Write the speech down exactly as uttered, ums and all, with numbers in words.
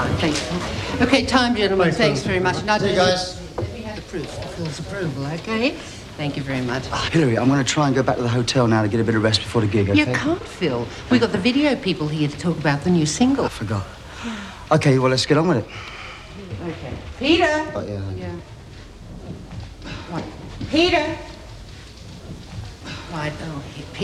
Thanks. Okay, time, gentlemen. Thanks, Thanks, Phil. very much. Now, See you guys. Let me have the proof of Phil's approval, okay? Thank you very much. Hillary, I'm going to try and go back to the hotel now to get a bit of rest before the gig, okay? You can't, Phil. We've got the video people here to talk about the new single. I forgot. Okay, well, let's get on with it. Okay. Peter! Oh, yeah. Yeah. What? Peter! Right, oh, Peter.